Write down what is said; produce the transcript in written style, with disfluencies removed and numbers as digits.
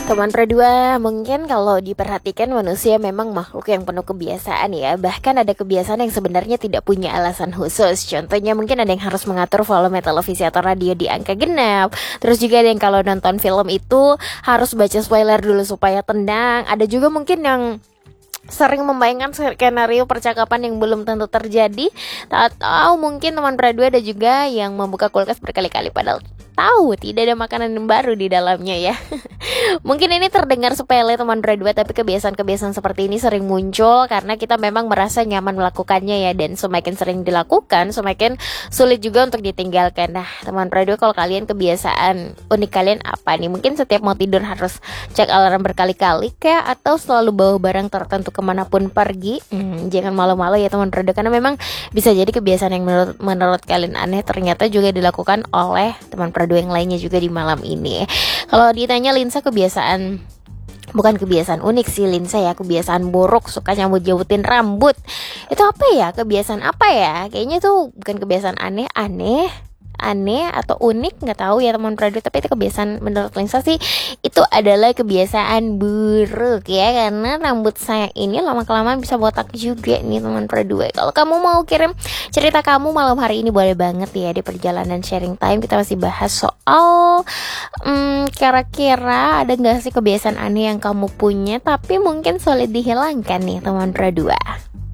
Teman Perdua, mungkin kalau diperhatikan manusia memang makhluk yang penuh kebiasaan ya. Bahkan ada kebiasaan yang sebenarnya tidak punya alasan khusus. Contohnya mungkin ada yang harus mengatur volume televisi atau radio di angka genap. Terus juga ada yang kalau nonton film itu harus baca spoiler dulu supaya tenang. Ada juga mungkin yang sering membayangkan skenario percakapan yang belum tentu terjadi. Atau mungkin teman Perdua ada juga yang membuka kulkas berkali-kali padahal tahu tidak ada makanan yang baru di dalamnya ya. Mungkin ini terdengar sepele teman Perdua, tapi kebiasaan-kebiasaan seperti ini sering muncul karena kita memang merasa nyaman melakukannya ya. Dan semakin sering dilakukan, semakin sulit juga untuk ditinggalkan. Nah teman Perdua, kalau kalian kebiasaan unik kalian apa nih? Mungkin setiap mau tidur harus cek alarm berkali-kali kayak, atau selalu bawa barang tertentu kemanapun pergi. Jangan malu-malu ya teman Perdua, karena memang bisa jadi kebiasaan yang menurut kalian aneh ternyata juga dilakukan oleh teman Perdua yang lainnya juga di malam ini. Kalau ditanya Linsa kebiasaan, bukan kebiasaan unik sih Linsa ya, kebiasaan buruk, suka nyambut-nyambutin rambut. Itu apa ya? Kebiasaan apa ya? Kayaknya tuh bukan kebiasaan aneh atau unik, nggak tahu ya teman Perdua, tapi itu kebiasaan menurut Linsa sih itu adalah kebiasaan buruk ya, karena rambut saya ini lama-kelamaan bisa botak juga nih teman Perdua. Kalau kamu mau kirim cerita kamu malam hari ini boleh banget ya di perjalanan sharing time. Kita masih bahas soal kira-kira ada nggak sih kebiasaan aneh yang kamu punya tapi mungkin sulit dihilangkan nih teman Perdua.